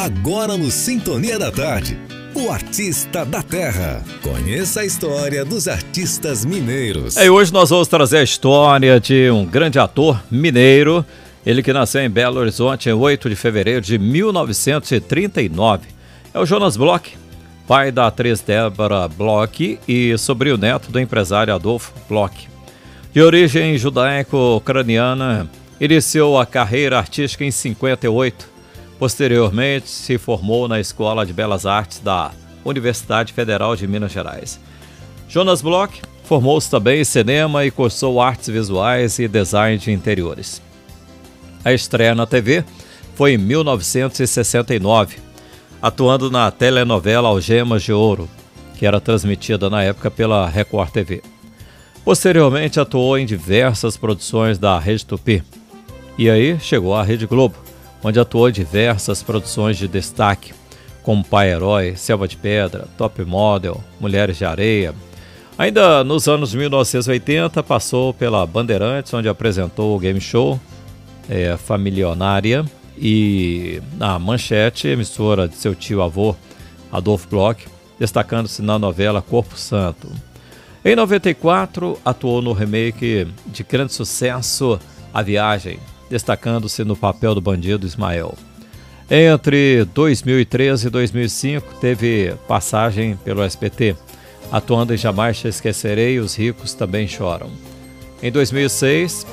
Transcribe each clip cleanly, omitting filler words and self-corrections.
Agora no Sintonia da Tarde, o Artista da Terra. Conheça a história dos artistas mineiros. E hoje nós vamos trazer a história de um grande ator mineiro, ele que nasceu em Belo Horizonte em 8 de fevereiro de 1939. É o Jonas Bloch, pai da atriz Deborah Bloch e sobrinho neto do empresário Adolfo Bloch. De origem judaico-ucraniana, iniciou a carreira artística em 58. Posteriormente, se formou na Escola de Belas Artes da Universidade Federal de Minas Gerais. Jonas Bloch formou-se também em cinema e cursou artes visuais e design de interiores. A estreia na TV foi em 1969, atuando na telenovela Algemas de Ouro, que era transmitida na época pela Record TV. Posteriormente, atuou em diversas produções da Rede Tupi. E aí chegou à Rede Globo, onde atuou em diversas produções de destaque, como Pai Herói, Selva de Pedra, Top Model, Mulheres de Areia. Ainda nos anos 1980, passou pela Bandeirantes, onde apresentou o game show Familionária, e na Manchete, emissora de seu tio-avô, Adolfo Bloch, destacando-se na novela Corpo Santo. Em 94, atuou no remake de grande sucesso A Viagem, destacando-se no papel do bandido Ismael. Entre 2013 e 2005, teve passagem pelo SBT, atuando em Jamais Te Esquecerei e Os Ricos Também Choram. Em 2006,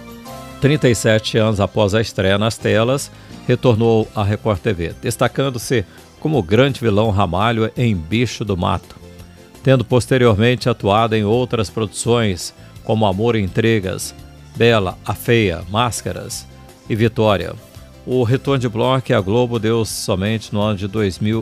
37 anos após a estreia nas telas, retornou à Record TV, destacando-se como o grande vilão Ramalho em Bicho do Mato, tendo posteriormente atuado em outras produções como Amor e Intrigas, Bela, a Feia, Máscaras e Vitória. O retorno de Bloch à Globo deu somente no ano de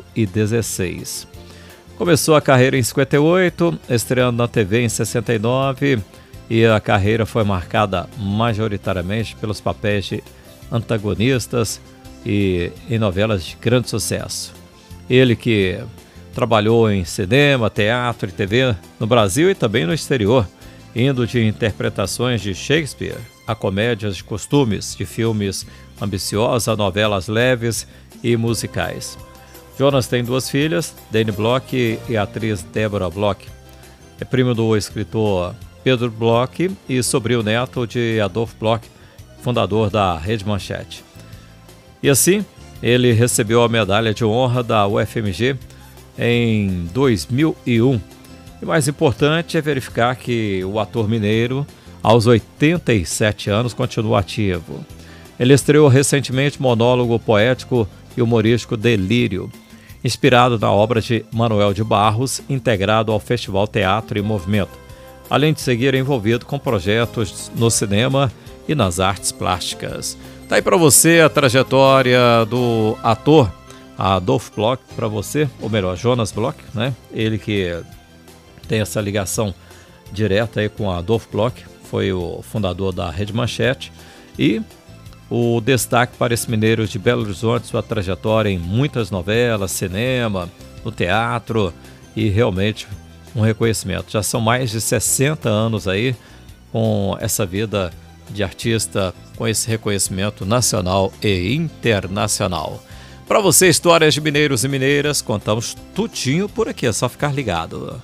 2016. Começou a carreira em 58, estreando na TV em 69, e a carreira foi marcada majoritariamente pelos papéis de antagonistas e em novelas de grande sucesso. Ele que trabalhou em cinema, teatro e TV no Brasil e também no exterior, indo de interpretações de Shakespeare a comédias de costumes, de filmes ambiciosos a novelas leves e musicais. Jonas tem duas filhas, Dani Bloch e a atriz Deborah Bloch. É primo do escritor Pedro Bloch e sobrinho neto de Adolfo Bloch, fundador da Rede Manchete. E assim, ele recebeu a medalha de honra da UFMG em 2001. E mais importante é verificar que o ator mineiro, aos 87 anos, continua ativo. Ele estreou recentemente o monólogo poético e humorístico Delírio, inspirado na obra de Manuel de Barros, integrado ao Festival Teatro e Movimento, além de seguir envolvido com projetos no cinema e nas artes plásticas. Tá aí para você a trajetória do ator Adolfo Bloch, para você, ou melhor, Jonas Bloch, né? Ele que tem essa ligação direta aí com Adolfo Bloch, foi o fundador da Rede Manchete, e o destaque para esse mineiro de Belo Horizonte, sua trajetória em muitas novelas, cinema, no teatro, e realmente um reconhecimento. Já são mais de 60 anos aí com essa vida de artista, com esse reconhecimento nacional e internacional. Para você, histórias de mineiros e mineiras, contamos tudinho por aqui, é só ficar ligado.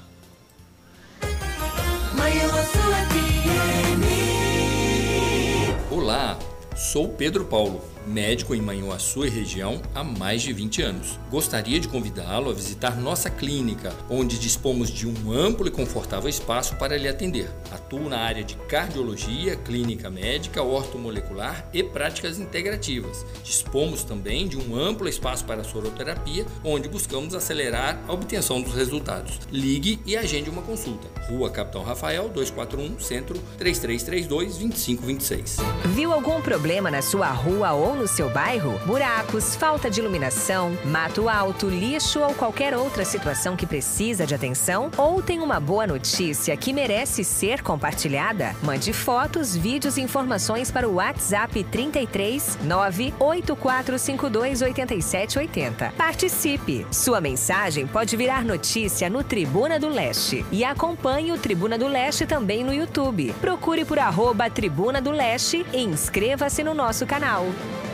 Olá, sou Pedro Paulo, médico em Manhuaçu e região há mais de 20 anos. Gostaria de convidá-lo a visitar nossa clínica, onde dispomos de um amplo e confortável espaço para lhe atender. Atuo na área de cardiologia, clínica médica, ortomolecular e práticas integrativas. Dispomos também de um amplo espaço para soroterapia, onde buscamos acelerar a obtenção dos resultados. Ligue e agende uma consulta. Rua Capitão Rafael, 241, Centro, 3332-2526. Viu algum problema na sua rua ou no seu bairro? Buracos, falta de iluminação, mato alto, lixo ou qualquer outra situação que precisa de atenção? Ou tem uma boa notícia que merece ser compartilhada? Mande fotos, vídeos e informações para o WhatsApp 33 98452 8780. Participe! Sua mensagem pode virar notícia no Tribuna do Leste. E acompanhe o Tribuna do Leste também no YouTube. Procure por @Tribuna do Leste e inscreva-se no nosso canal.